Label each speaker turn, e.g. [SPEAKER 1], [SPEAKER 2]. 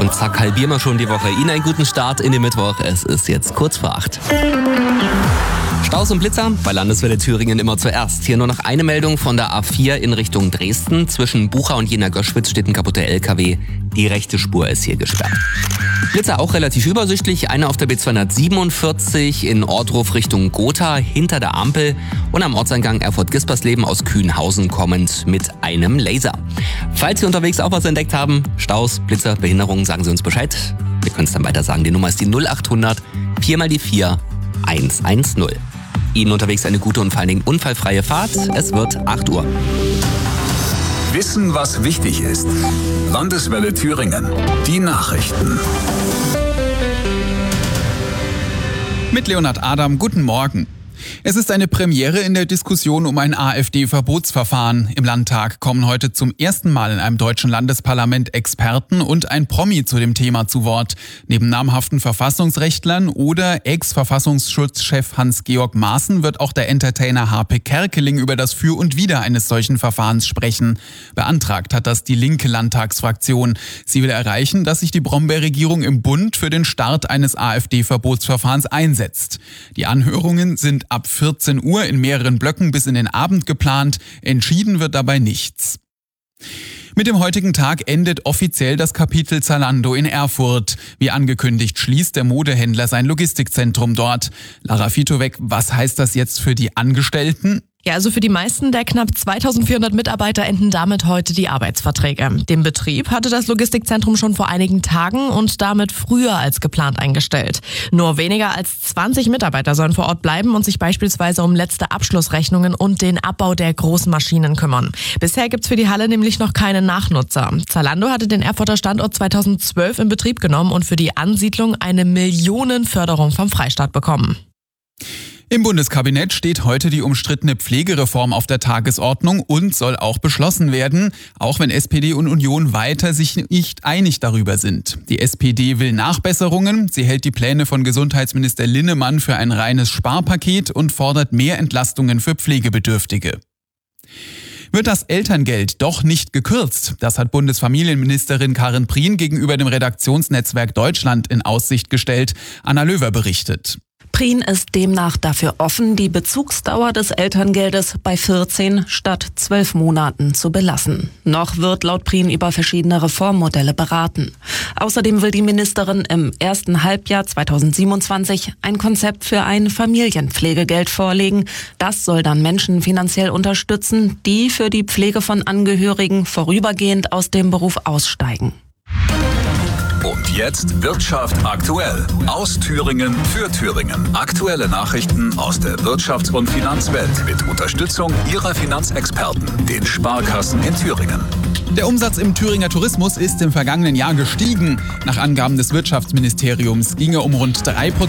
[SPEAKER 1] Und zack, halbieren wir schon die Woche. Ihnen einen guten Start in den Mittwoch. Es ist jetzt kurz vor 8. Staus und Blitzer bei Landeswelle Thüringen immer zuerst. Hier nur noch eine Meldung von der A4 in Richtung Dresden. Zwischen Bucha und Jena-Göschwitz steht ein kaputter LKW. Die rechte Spur ist hier gesperrt. Blitzer auch relativ übersichtlich. Einer auf der B247 in Ohrdruf Richtung Gotha hinter der Ampel und am Ortseingang Erfurt-Gispersleben aus Kühnhausen kommend mit einem Laser. Falls Sie unterwegs auch was entdeckt haben, Staus, Blitzer, Behinderungen, sagen Sie uns Bescheid. Wir können es dann weiter sagen. Die Nummer ist die 0800 4x4 110. Ihnen unterwegs eine gute und vor allen Dingen unfallfreie Fahrt. Es wird 8 Uhr.
[SPEAKER 2] Wissen, was wichtig ist. Landeswelle Thüringen. Die Nachrichten.
[SPEAKER 3] Mit Leonhard Adam, guten Morgen. Es ist eine Premiere in der Diskussion um ein AfD-Verbotsverfahren. Im Landtag kommen heute zum ersten Mal in einem deutschen Landesparlament Experten und ein Promi zu dem Thema zu Wort. Neben namhaften Verfassungsrechtlern oder Ex-Verfassungsschutzchef Hans-Georg Maaßen wird auch der Entertainer Harpe Kerkeling über das Für und Wider eines solchen Verfahrens sprechen. Beantragt hat das die linke Landtagsfraktion. Sie will erreichen, dass sich die Brombeer-Regierung im Bund für den Start eines AfD-Verbotsverfahrens einsetzt. Die Anhörungen sind ab 14 Uhr in mehreren Blöcken bis in den Abend geplant. Entschieden wird dabei nichts. Mit dem heutigen Tag endet offiziell das Kapitel Zalando in Erfurt. Wie angekündigt, schließt der Modehändler sein Logistikzentrum dort. Lara Fitovec, was heißt das jetzt für die Angestellten?
[SPEAKER 4] Ja, also für die meisten der knapp 2400 Mitarbeiter enden damit heute die Arbeitsverträge. Den Betrieb hatte das Logistikzentrum schon vor einigen Tagen und damit früher als geplant eingestellt. Nur weniger als 20 Mitarbeiter sollen vor Ort bleiben und sich beispielsweise um letzte Abschlussrechnungen und den Abbau der großen Maschinen kümmern. Bisher gibt's für die Halle nämlich noch keine Nachnutzer. Zalando hatte den Erfurter Standort 2012 in Betrieb genommen und für die Ansiedlung eine Millionenförderung vom Freistaat bekommen.
[SPEAKER 3] Im Bundeskabinett steht heute die umstrittene Pflegereform auf der Tagesordnung und soll auch beschlossen werden, auch wenn SPD und Union weiter sich nicht einig darüber sind. Die SPD will Nachbesserungen, sie hält die Pläne von Gesundheitsminister Linnemann für ein reines Sparpaket und fordert mehr Entlastungen für Pflegebedürftige. Wird das Elterngeld doch nicht gekürzt? Das hat Bundesfamilienministerin Karin Prien gegenüber dem Redaktionsnetzwerk Deutschland in Aussicht gestellt. Anna Löwer berichtet.
[SPEAKER 5] Prien ist demnach dafür offen, die Bezugsdauer des Elterngeldes bei 14 statt 12 Monaten zu belassen. Noch wird laut Prien über verschiedene Reformmodelle beraten. Außerdem will die Ministerin im ersten Halbjahr 2027 ein Konzept für ein Familienpflegegeld vorlegen. Das soll dann Menschen finanziell unterstützen, die für die Pflege von Angehörigen vorübergehend aus dem Beruf aussteigen.
[SPEAKER 2] Und jetzt Wirtschaft aktuell. Aus Thüringen für Thüringen. Aktuelle Nachrichten aus der Wirtschafts- und Finanzwelt mit Unterstützung Ihrer Finanzexperten, den Sparkassen in Thüringen.
[SPEAKER 3] Der Umsatz im Thüringer Tourismus ist im vergangenen Jahr gestiegen. Nach Angaben des Wirtschaftsministeriums ging er um rund 3%